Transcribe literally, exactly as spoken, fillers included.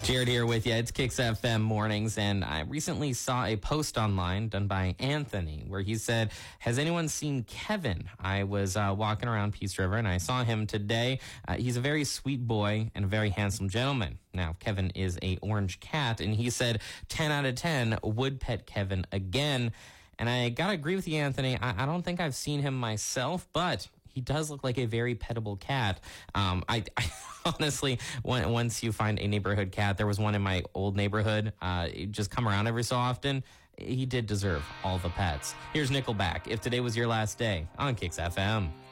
Jared here with you. It's Kicks F M Mornings, and I recently saw a post online done by Anthony where he said, has anyone seen Kevin? I was uh, walking around Peace River, and I saw him today. Uh, he's a very sweet boy and a very handsome gentleman. Now, Kevin is a orange cat, and he said ten out of ten would pet Kevin again. And I got to agree with you, Anthony. I, I don't think I've seen him myself, but he does look like a very pettable cat. Um, I, I honestly, when, once you find a neighborhood cat, there was one in my old neighborhood, uh, just come around every so often. He did deserve all the pets. Here's Nickelback, If Today Was Your Last Day, on Kicks F M.